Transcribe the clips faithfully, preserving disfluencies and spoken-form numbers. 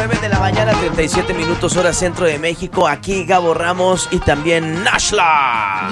nueve de la mañana, treinta y siete minutos, hora centro de México. Aquí Gabo Ramos y también Nashla.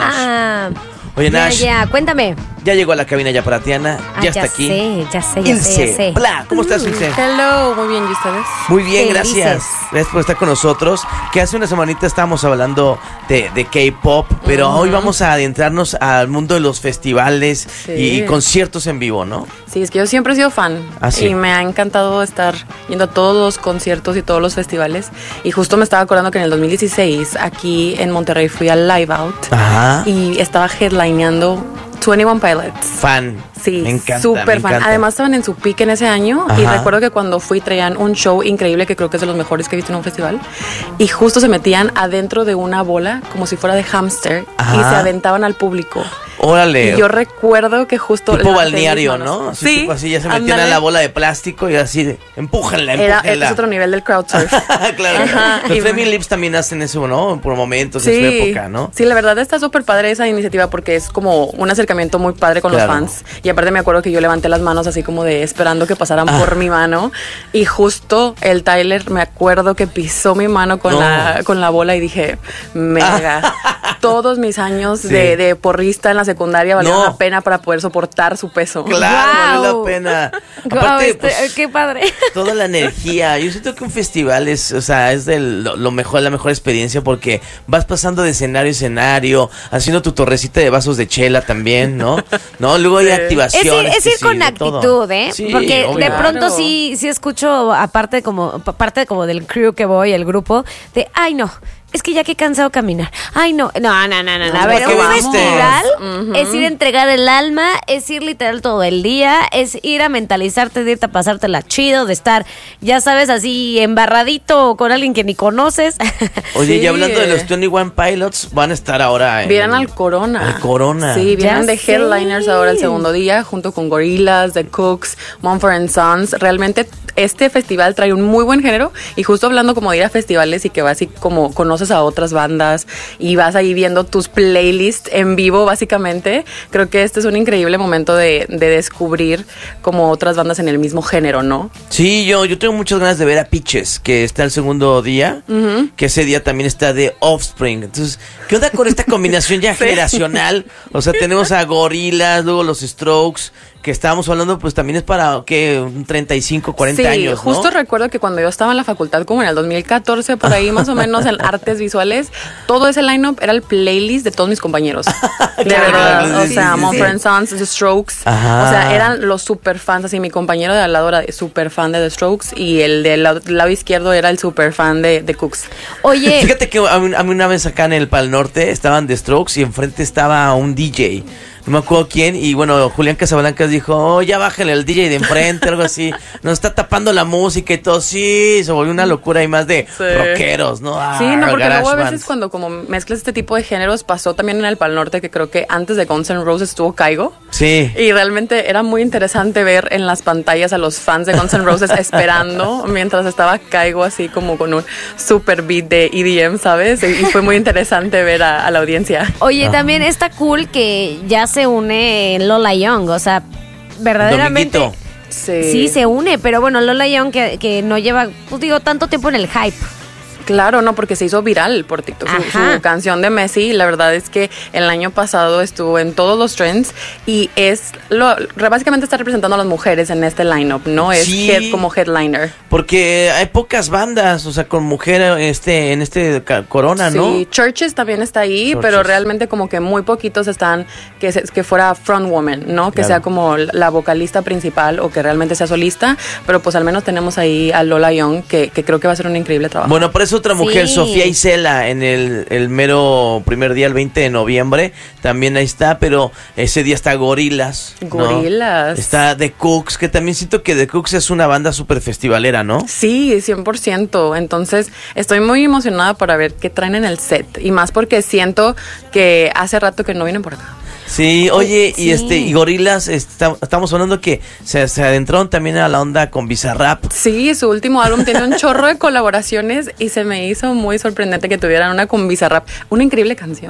Yeah. Oye, Nash. Yeah, yeah. Cuéntame. Ya llegó a la cabina ya Paratiana. Ah, ya está ya aquí. Sé, ya sé, ya Ilse. sé, ya sé. Bla. ¿Cómo estás, Ilse? Hello, muy bien, ¿y ustedes? Muy bien, Felices. gracias. Gracias por estar con nosotros. Que hace una semanita estábamos hablando de, de K-pop, pero uh-huh. hoy vamos a adentrarnos al mundo de los festivales sí. y conciertos en vivo, ¿no? Sí, es que yo siempre he sido fan. ¿Ah, sí? Y me ha encantado estar yendo a todos los conciertos y todos los festivales. Y justo me estaba acordando que en el dos mil dieciséis, aquí en Monterrey, fui al Live Out. Ajá. Y estaba headlineando twenty-one Pilots. Fan. Sí, me encanta, súper me fan. encanta. Además estaban en su pick en ese año. Ajá. Y recuerdo que cuando fui traían un show increíble que creo que es de los mejores que he visto en un festival. Y justo se metían adentro de una bola como si fuera de hámster y se aventaban al público. Órale. Y yo recuerdo que justo... Tipo balneario, ¿no? Así, sí. Tipo así, ya se metían a la bola de plástico y así, de, empújenla, empújenla. Era, es otro nivel del crowd surf. Claro. Ajá. Los y Flaming Lips también hacen eso, ¿no? Por momentos sí. en su época, ¿no? Sí, la verdad está súper padre esa iniciativa porque es como un acercamiento muy padre con claro. los fans. Y aparte me acuerdo que yo levanté las manos así como de esperando que pasaran ah. por mi mano. Y justo el Tyler, me acuerdo que pisó mi mano con, no. la, con la bola y dije, mega. Ah. Todos mis años sí. de, de porrista en la secundaria valieron no. la pena para poder soportar su peso. Claro, wow. valió la pena. Wow, Aparte, este, pues, qué padre. Toda la energía. Yo siento que un festival es, o sea, es de lo, lo mejor, la mejor experiencia porque vas pasando de escenario a escenario, haciendo tu torrecita de vasos de chela también, ¿no? No, luego hay sí. activaciones. Es ir, es ir con actitud, todo. ¿eh? Sí, porque obvio. de pronto claro. sí, sí escucho, aparte como, parte como del crew que voy, el grupo, de, ay no, es que ya que he cansado caminar. Ay, no, no, no, no, no. no. A ver, un festival uh-huh. es ir a entregar el alma, es ir literal todo el día, es ir a mentalizarte, de irte a pasártela chido, de estar, ya sabes, así embarradito con alguien que ni conoces. Oye, sí. y hablando de los twenty-one Pilots, van a estar ahora en... Vienen al Corona. Al Corona. Sí, vienen ya de sé. headliners ahora el segundo día, junto con Gorillaz, The Cooks, Mumford and Sons. Realmente este festival trae un muy buen género y justo hablando como de ir a festivales y que vas y como conoces a otras bandas y vas ahí viendo tus playlists en vivo básicamente, creo que este es un increíble momento de, de descubrir como otras bandas en el mismo género, ¿no? Sí, yo, yo tengo muchas ganas de ver a Peaches, que está el segundo día, uh-huh. que ese día también está de Offspring. Entonces, ¿qué onda con esta combinación ya sí. generacional? O sea, tenemos a Gorillaz, luego los Strokes, que estábamos hablando, pues también es para, ¿qué? treinta y cinco, cuarenta sí, años, ¿no? Justo recuerdo que cuando yo estaba en la facultad, como en el dos mil catorce, por ahí más o menos en artes visuales, todo ese line-up era el playlist de todos mis compañeros. De claro, verdad, claro, o sí, sea, sí, Mumford sí. and Sons, The Strokes, Ajá. o sea, eran los super fans, así mi compañero de al lado era super fan de The Strokes y el del lado, lado izquierdo era el super fan de The Cooks. Oye. Fíjate que a mí, a mí una vez acá en el Pal Norte estaban The Strokes y enfrente estaba un D J. No me acuerdo quién, y bueno, Julián Casablancas dijo, oh, ya bájale el D J de enfrente, algo así, nos está tapando la música y todo, sí, se volvió una locura y más de sí. rockeros, ¿no? Ah, sí, no, porque luego a veces bands. Cuando como mezclas este tipo de géneros, pasó también en el Pal Norte, que creo que antes de Guns N' Roses estuvo Kygo. Sí. Y realmente era muy interesante ver en las pantallas a los fans de Guns N' Roses esperando mientras estaba Kygo así como con un super beat de E D M, ¿sabes? Y fue muy interesante ver a, a la audiencia. Oye, ah. también está cool que ya se une Lola Young, o sea, verdaderamente Dominguito. Sí. sí se une, pero bueno, Lola Young que, que no lleva, pues digo, tanto tiempo en el hype. Claro, no, porque se hizo viral por TikTok. Su, su canción de Messi, la verdad es que el año pasado estuvo en todos los trends y es lo básicamente está representando a las mujeres en este lineup, ¿no? Es sí, head, como headliner. Porque hay pocas bandas, o sea, con mujer este en este Corona, sí, ¿no? Sí, Churches también está ahí, Churches. Pero realmente como que muy poquitos están que se, que fuera frontwoman, ¿no? Que claro. sea como la vocalista principal o que realmente sea solista, pero pues al menos tenemos ahí a Lola Young que, que creo que va a ser un increíble trabajo. Bueno, por eso otra mujer, sí. Sofía Isela, en el, el mero primer día, el veinte de noviembre, también ahí está, pero ese día está Gorillaz, ¿no? Gorillaz. Está The Cooks, que también siento que The Cooks es una banda súper festivalera, ¿no? Sí, cien por ciento. Entonces, estoy muy emocionada para ver qué traen en el set, y más porque siento que hace rato que no vienen por acá. Sí, oye, sí. y este y Gorillaz, está, estamos hablando que se, se adentraron también a la onda con Bizarrap. Sí, su último álbum tiene un chorro de colaboraciones y se me hizo muy sorprendente que tuvieran una con Bizarrap, una increíble canción.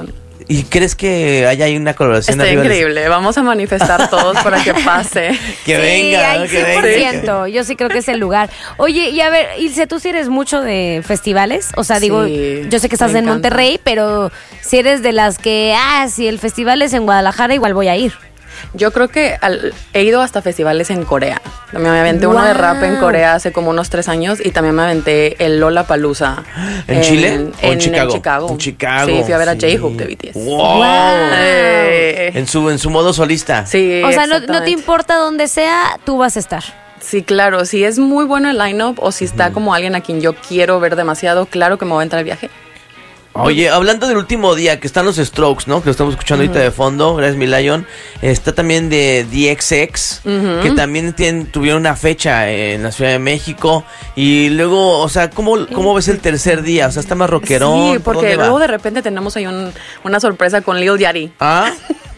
¿Y crees que haya ahí una colaboración? Está increíble. Vamos a manifestar todos para que pase. Que sí, venga, hay que cien por ciento. venga. Yo sí creo que es el lugar. Oye, y a ver, Ilse, ¿tú sí eres mucho de festivales? O sea, digo, Sí, yo sé que estás me en encanta. Monterrey, pero si eres de las que, ah, si el festival es en Guadalajara, igual voy a ir. Yo creo que al- he ido hasta festivales en Corea. También me aventé uno de rap en Wow. Corea hace como unos tres años y también me aventé el Lollapalooza. ¿En Chile o en en Chicago? Chicago. En Chicago, Sí, fui a ver a sí. J-Hope de B T S. Wow. Eh, En su en su modo solista. sí, O sea, no, no te exactamente. importa dónde sea, tú vas a estar. Sí, claro. Si es muy bueno el line-up o si está como alguien a quien yo quiero ver demasiado, claro que me voy a entrar al viaje. Oye, hablando del último día, que están los Strokes, ¿no? Que lo estamos escuchando ahorita de fondo, gracias mi Lion. Está también de D X X, que también tienen, tuvieron una fecha en la Ciudad de México. Y luego, o sea, ¿cómo, cómo ves el tercer día? O sea, está más rockerón. Sí, ¿por porque dónde va? luego de repente tenemos ahí un- una sorpresa con Lil Yachty. ¿Ah?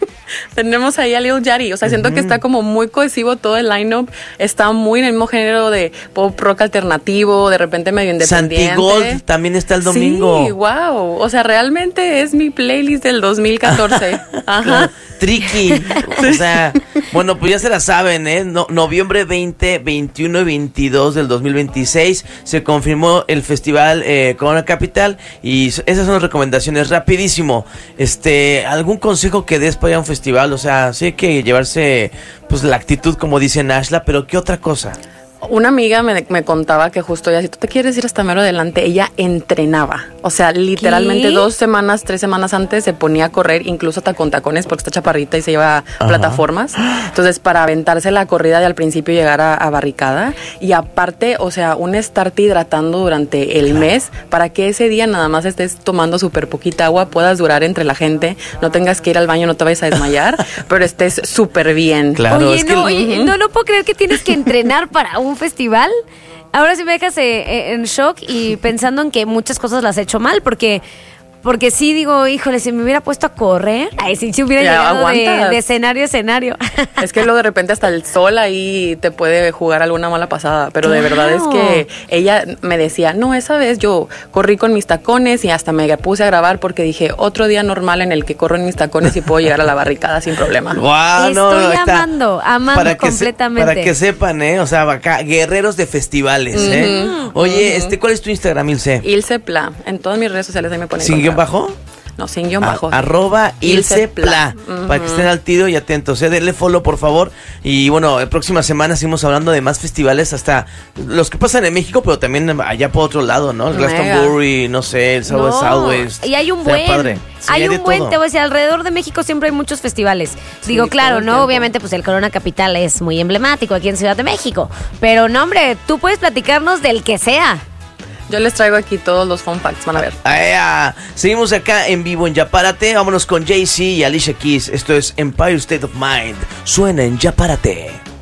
Tenemos ahí a Lil Yachty, o sea, siento que está como muy cohesivo todo el line-up, está muy en el mismo género de pop rock alternativo, de repente medio independiente. Santigold también está el domingo. Sí, wow, o sea, realmente es mi playlist del dos mil catorce. Ajá. Tricky. O sea, bueno, pues ya se la saben, ¿eh? No, noviembre veinte, veintiuno y veintidós del dos mil veintiséis se confirmó el festival eh, Corona Capital y s- esas son las recomendaciones. Rapidísimo, este, ¿algún consejo que des para ir a un festival? O sea, sí hay que llevarse pues la actitud como dice Nashla, pero ¿qué otra cosa? Una amiga me, me contaba que justo ella, si tú te quieres ir hasta mero adelante, ella entrenaba. O sea, literalmente ¿Qué? dos semanas, tres semanas antes se ponía a correr, incluso hasta con tacones, porque está chaparrita y se lleva Ajá. plataformas. Entonces, para aventarse la corrida y al principio llegar a, a barricada. Y aparte, o sea, un estarte hidratando durante el mes para que ese día nada más estés tomando súper poquita agua, puedas durar entre la gente, no tengas que ir al baño, no te vayas a desmayar, pero estés súper bien. Claro, oye, es que no, el- oye, no, no puedo creer que tienes que entrenar para un festival. Ahora sí me dejas eh, eh, en shock y pensando en que muchas cosas las he hecho mal, porque porque sí digo, híjole, si me hubiera puesto a correr, ay, si se hubiera Ya, llegado de, aguantas. de escenario a escenario. Es que luego de repente hasta el sol ahí te puede jugar alguna mala pasada, pero de Claro. verdad es que ella me decía, no, esa vez yo corrí con mis tacones y hasta me puse a grabar porque dije, otro día normal en el que corro en mis tacones y puedo llegar a la barricada sin problema. Guau, Estoy ahí está. amando, amando que se- completamente. para que sepan, ¿eh? O sea, acá, guerreros de festivales, ¿eh? Oye, este, ¿cuál es tu Instagram, Ilse? Ilse Pla, en todas mis redes sociales ahí me ponen. ¿Sin guión bajo? No, sin guión A- bajo. arroba Ilse Pla, Ujú. para que estén al tiro y atentos, ¿eh? Denle follow por favor. Y bueno, en próximas semanas seguimos hablando de más festivales, hasta los que pasan en México, pero también allá por otro lado, ¿no? El Mega. Glastonbury, no sé, el South No, Southwest. y hay un Está buen, padre. Sí, hay de un buen, todo. te voy a decir, alrededor de México siempre hay muchos festivales. Digo, todo claro, el ¿no? tiempo. Obviamente, pues el Corona Capital es muy emblemático aquí en Ciudad de México. Pero no, hombre, tú puedes platicarnos del que sea. Yo les traigo aquí todos los fun facts, van a ver. Ah, seguimos acá en vivo en Yapárate. Vámonos con Jay-Z y Alicia Keys. Esto es Empire State of Mind. Suena en Yapárate.